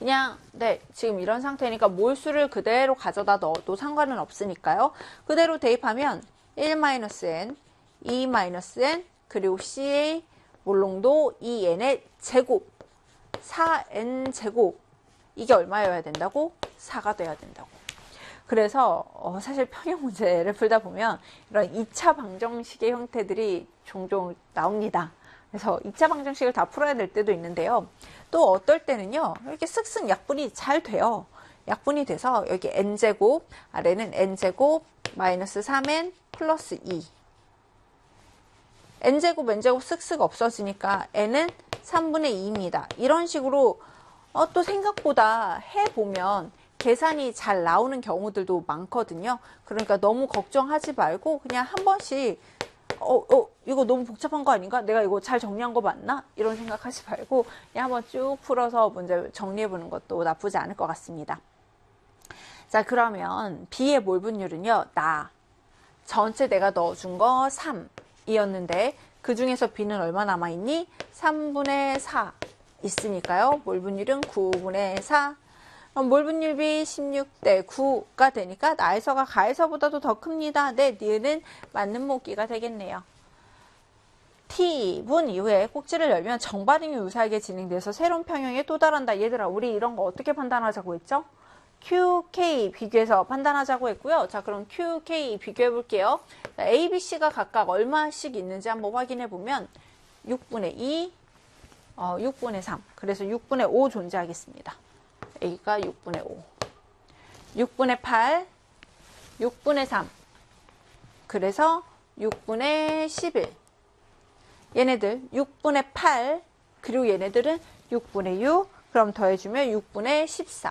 그냥 네 지금 이런 상태니까 몰수를 그대로 가져다 넣어도 상관은 없으니까요. 그대로 대입하면 1-n, 2-n, 그리고 CA 몰농도 2n의 제곱 4n 제곱 이게 얼마여야 된다고? 4가 돼야 된다고. 그래서 사실 평형 문제를 풀다 보면 이런 2차 방정식의 형태들이 종종 나옵니다. 그래서 2차 방정식을 다 풀어야 될 때도 있는데요. 또 어떨 때는요. 이렇게 쓱쓱 약분이 잘 돼요. 약분이 돼서 여기 n제곱, 아래는 n제곱 마이너스 3n 플러스 2. n제곱 쓱쓱 없어지니까 n은 3분의 2입니다. 이런 식으로 또 생각보다 해보면 계산이 잘 나오는 경우들도 많거든요. 그러니까 너무 걱정하지 말고 그냥 한 번씩 이거 너무 복잡한 거 아닌가? 내가 이거 잘 정리한 거 맞나? 이런 생각하지 말고 그냥 한번 쭉 풀어서 문제 정리해보는 것도 나쁘지 않을 것 같습니다. 자, 그러면 B의 몰분율은요. 전체 내가 넣어준 거 3이었는데 그 중에서 B는 얼마 남아있니? 3분의 4 있으니까요. 몰분율은 9분의 4. 그럼 몰분율 B 16대 9가 되니까 나에서가 가에서보다도 더 큽니다. 네, 니은은 맞는 모기가 되겠네요. T분 이후에 꼭지를 열면 정반응이 유사하게 진행돼서 새로운 평형에 도달한다. 얘들아, 우리 이런 거 어떻게 판단하자고 했죠? QK 비교해서 판단하자고 했고요. 자, 그럼 QK 비교해 볼게요. A, B, C가 각각 얼마씩 있는지 한번 확인해 보면 6분의 2, 6분의 3. 그래서 6분의 5 존재하겠습니다. A가 6분의 5. 6분의 8, 6분의 3. 그래서 6분의 11. 얘네들 6분의 8, 그리고 얘네들은 6분의 6. 그럼 더해주면 6분의 14.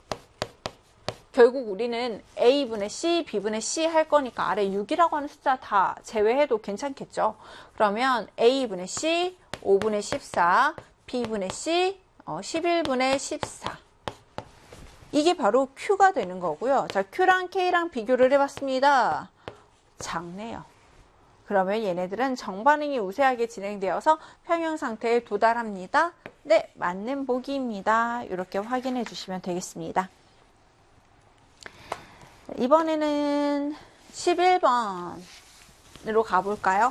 결국 우리는 A분의 C, B분의 C 할 거니까 아래 6이라고 하는 숫자 다 제외해도 괜찮겠죠. 그러면 A분의 C, 5분의 14, B분의 C, 11분의 14. 이게 바로 Q가 되는 거고요. 자, Q랑 K랑 비교를 해봤습니다. 작네요. 그러면 얘네들은 정반응이 우세하게 진행되어서 평형 상태에 도달합니다. 네, 맞는 보기입니다. 이렇게 확인해 주시면 되겠습니다. 이번에는 11번으로 가볼까요?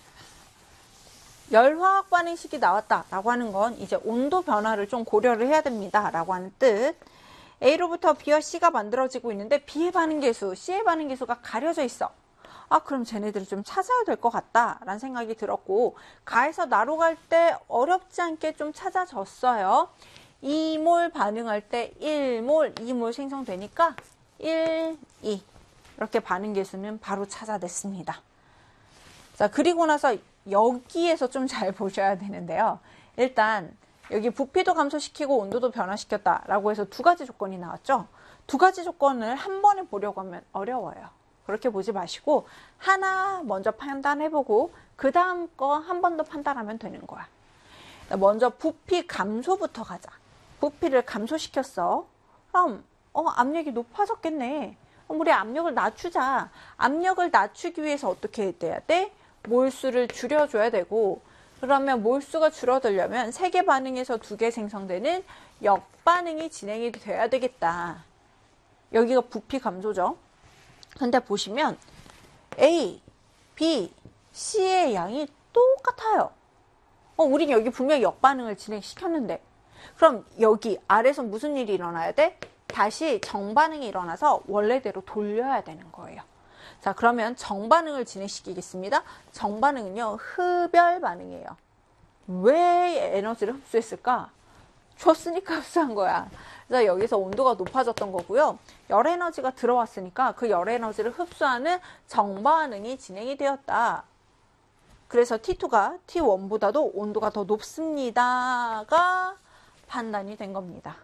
열화학 반응식이 나왔다라고 하는 건 이제 온도 변화를 좀 고려를 해야 됩니다라고 하는 뜻. A로부터 B와 C가 만들어지고 있는데 B의 반응계수, C의 반응계수가 가려져 있어. 그럼 쟤네들을 좀 찾아야 될 것 같다라는 생각이 들었고, 가에서 나로 갈 때 어렵지 않게 좀 찾아졌어요. 2몰 반응할 때 1몰, 2몰 생성되니까 1, 2 이렇게 반응계수는 바로 찾아냈습니다. 자, 그리고 나서 여기에서 좀 잘 보셔야 되는데요. 일단 여기 부피도 감소시키고 온도도 변화시켰다라고 해서 두 가지 조건이 나왔죠. 두 가지 조건을 한 번에 보려고 하면 어려워요. 그렇게 보지 마시고 하나 먼저 판단해보고 그 다음 거 한 번 더 판단하면 되는 거야. 먼저 부피 감소부터 가자. 부피를 감소시켰어. 그럼 압력이 높아졌겠네. 우리 압력을 낮추자. 압력을 낮추기 위해서 어떻게 돼야 돼? 몰수를 줄여줘야 되고, 그러면 몰수가 줄어들려면 3개 반응에서 2개 생성되는 역반응이 진행이 돼야 되겠다. 여기가 부피 감소죠. 근데 보시면 A, B, C의 양이 똑같아요. 우린 여기 분명히 역반응을 진행시켰는데, 그럼 여기 아래서 무슨 일이 일어나야 돼? 다시 정반응이 일어나서 원래대로 돌려야 되는 거예요. 자, 그러면 정반응을 진행시키겠습니다. 정반응은요, 흡열 반응이에요. 왜 에너지를 흡수했을까? 줬으니까 흡수한 거야. 그래서 여기서 온도가 높아졌던 거고요. 열 에너지가 들어왔으니까 그 열 에너지를 흡수하는 정반응이 진행이 되었다. 그래서 T2가 T1보다도 온도가 더 높습니다가 판단이 된 겁니다.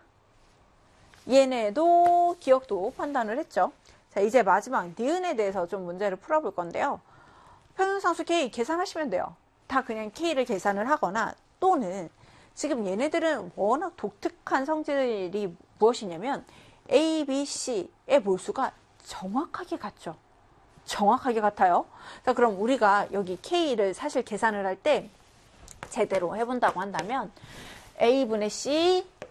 얘네도 기억도 판단을 했죠. 자, 이제 마지막 니은에 대해서 좀 문제를 풀어볼 건데요. 평형상수 K 계산하시면 돼요. 다 그냥 K를 계산을 하거나, 또는 지금 얘네들은 워낙 독특한 성질이 무엇이냐면 A, B, C의 몰수가 정확하게 같죠. 정확하게 같아요. 자, 그럼 우리가 여기 K를 사실 계산을 할 때 제대로 해본다고 한다면 A분의 C,